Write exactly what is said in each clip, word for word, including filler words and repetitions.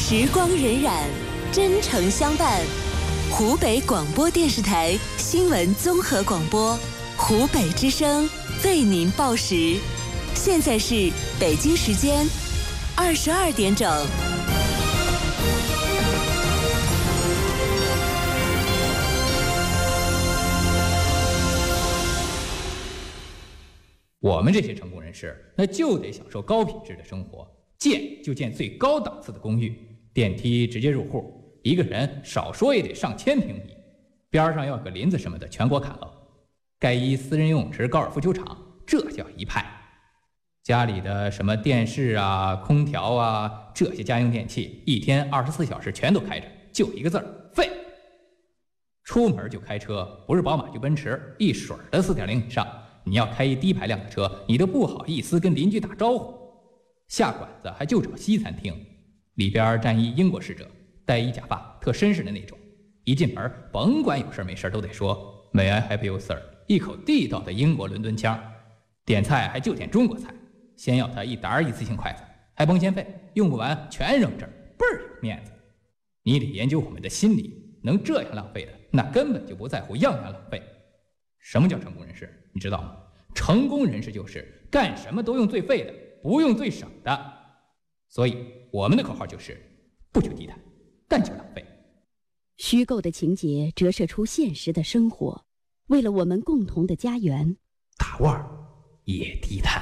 时光荏苒，真诚相伴。湖北广播电视台新闻综合广播，湖北之声为您报时。现在是北京时间二十二点整。 我们这些成功人士，那就得享受高品质的生活，建就建最高档次的公寓，电梯直接入户，一个人少说也得上千平米，边上要个林子什么的全国砍了，盖一私人游泳池、高尔夫球场，这叫一派。家里的什么电视啊、空调啊，这些家用电器，一天二十四小时全都开着，就一个字儿：废。出门就开车，不是宝马就奔驰，一水儿的四点零以上。你要开一低排量的车，你都不好意思跟邻居打招呼。下馆子还就找西餐厅，里边站一英国使者，戴一假发，特绅士的那种。一进门，甭管有事没事都得说 May I help you, sir？ 一口地道的英国伦敦腔。点菜还就点中国菜，先要他一沓一次性筷子，还甭嫌费，用不完全扔这儿，倍儿有面子。你得研究我们的心理，能这样浪费的，那根本就不在乎样样浪费。什么叫成功人士？你知道吗？成功人士就是干什么都用最废的，不用最省的。所以我们的口号就是不求低碳，但求浪费。 虚构的情节折射出现实的生活，为了我们共同的家园， 大腕儿也低碳。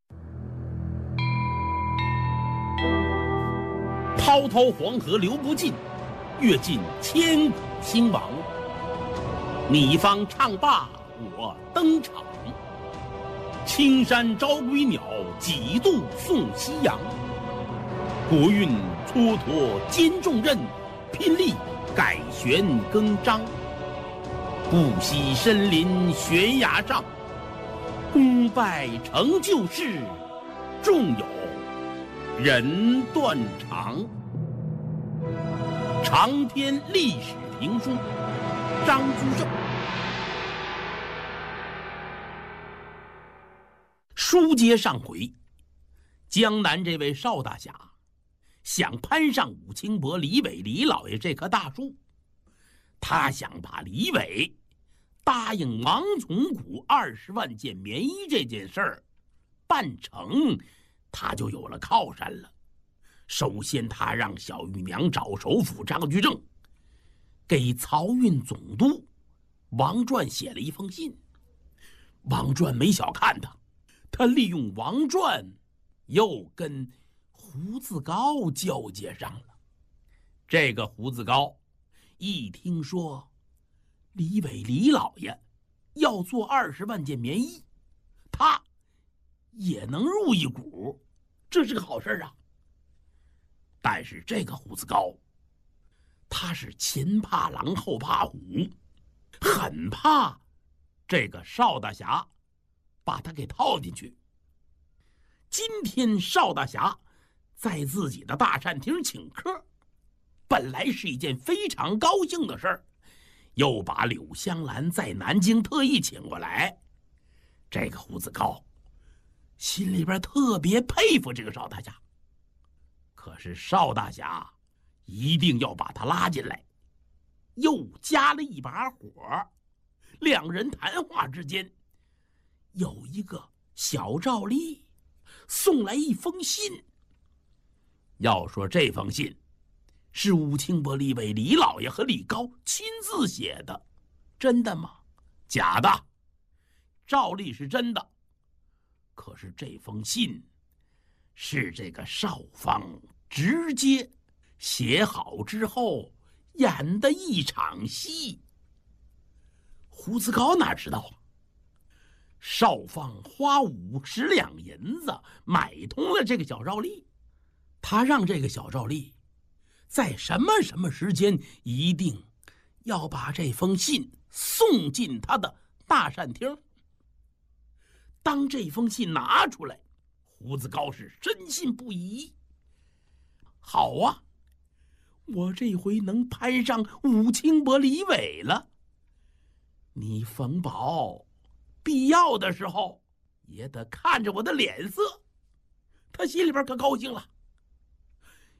滔滔黄河流不尽，阅尽千古兴亡。你方唱罢我登场，青山招归鸟，几度送夕阳。国运蹉跎兼重任，拼力改弦更张。不惜身临悬崖上，功败成就事，纵有人断肠。长篇历史评书，张居正。书接上回，江南这位邵大侠想攀上武清伯李伟李老爷这棵大树，他想把李伟答应王从古二十万件棉衣这件事儿办成，他就有了靠山了。首先他让小玉娘找首辅张居正，给漕运总督王传写了一封信。王传没小看他，他利用王传又跟胡子高交接上了。这个胡子高一听说李伟李老爷要做二十万件棉衣，他也能入一股，这是个好事啊。但是这个胡子高他是前怕狼后怕虎，很怕这个邵大侠把他给套进去。今天邵大侠在自己的大膳厅请客，本来是一件非常高兴的事儿，又把柳香兰在南京特意请过来，这个胡子高心里边特别佩服这个邵大侠。可是邵大侠一定要把他拉进来，又加了一把火。两人谈话之间，有一个小赵丽送来一封信。要说这封信是武清伯李伟李老爷和李高亲自写的，真的吗？假的。赵丽是真的，可是这封信是这个邵芳直接写好之后演的一场戏。胡子高哪知道啊？邵芳花五十两银子买通了这个小赵丽，他让这个小赵丽在什么什么时间一定要把这封信送进他的大膳厅。当这封信拿出来，胡子高是深信不疑。好啊，我这回能攀上武清伯李伟了。你冯宝必要的时候也得看着我的脸色。他心里边可高兴了，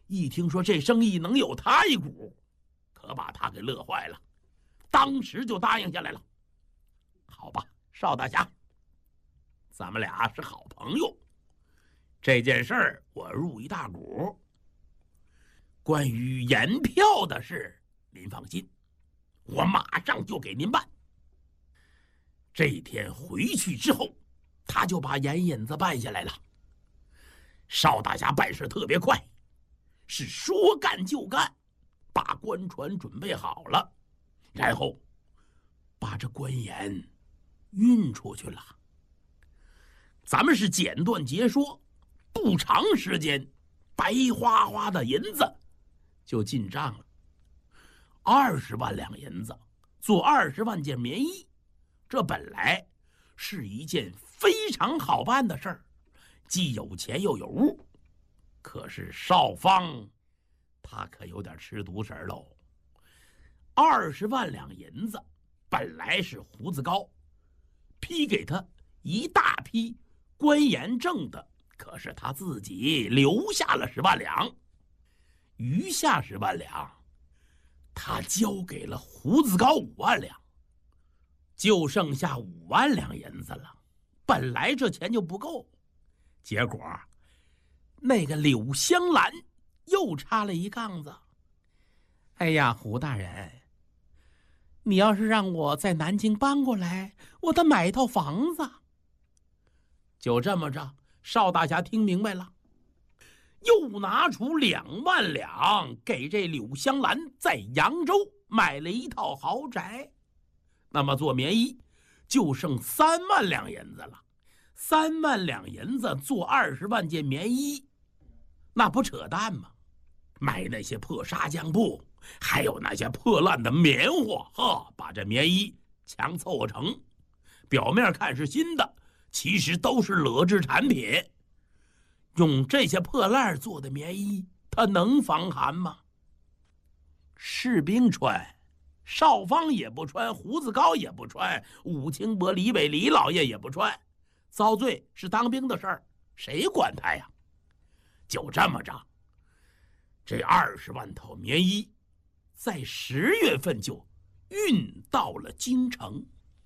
一听说这生意能有他一股，可把他给乐坏了，当时就答应下来了。好吧，邵大侠，咱们俩是好朋友，这件事儿我入一大股。关于盐票的事，您放心，我马上就给您办。这天回去之后，他就把盐引子办下来了。邵大侠办事特别快，是说干就干，把官船准备好了，然后把这官盐运出去了。咱们是简短截说，不长时间，白花花的银子就进账了。二十万两银子做二十万件棉衣，这本来是一件非常好办的事儿，既有钱又有物。可是邵芳他可有点吃独食喽。二十万两银子本来是胡子高批给他一大批官盐挣的，可是他自己留下了十万两，余下十万两他交给了胡子高五万两，就剩下五万两银子了。本来这钱就不够，结果那个柳香兰又插了一杠子。哎呀，胡大人，你要是让我在南京搬过来，我得买一套房子。就这么着，邵大侠听明白了，又拿出两万两给这柳香兰在扬州买了一套豪宅。那么做棉衣就剩三万两银子了，三万两银子做二十万件棉衣，那不扯淡吗？买那些破纱浆布，还有那些破烂的棉花，哈，把这棉衣强凑合成，表面看是新的，其实都是劣质产品。用这些破烂做的棉衣，它能防寒吗？士兵穿，邵芳也不穿，胡子高也不穿，武清伯李伟李老爷也不穿，遭罪是当兵的事儿，谁管他呀？就这么着，这二十万套棉衣在十月份就运到了京城。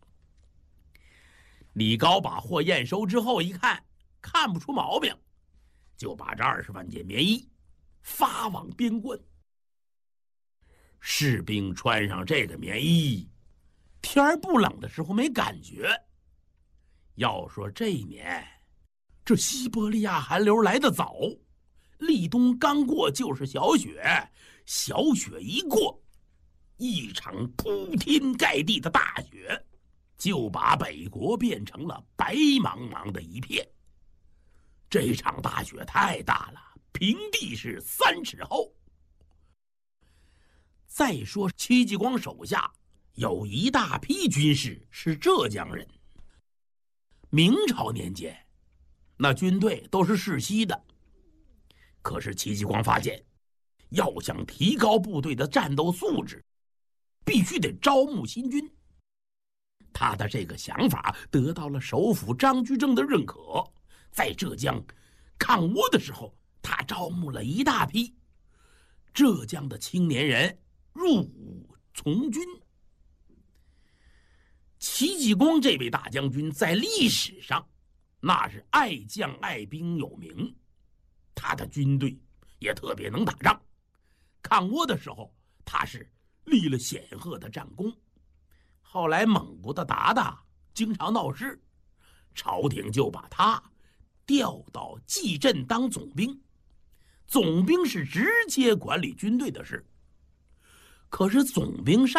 李高把货验收之后一看，看不出毛病，就把这二十万件棉衣发往边关。士兵穿上这个棉衣，天儿不冷的时候没感觉。要说这一年，这西伯利亚寒流来得早，立冬刚过就是小雪，小雪一过，一场铺天盖地的大雪，就把北国变成了白茫茫的一片。这场大雪太大了，平地是三尺厚。再说戚继光手下有一大批军士是浙江人。明朝年间，那军队都是世袭的。可是戚继光发现，要想提高部队的战斗素质，必须得招募新军。他的这个想法得到了首辅张居正的认可。在浙江抗倭的时候，他招募了一大批浙江的青年人入伍从军。戚继光这位大将军在历史上那是爱将爱兵有名，他的军队也特别能打仗。抗倭的时候，他是立了显赫的战功。后来蒙古的鞑靼经常闹事，朝廷就把他调到蓟镇当总兵。总兵是直接管理军队的事，可是总兵上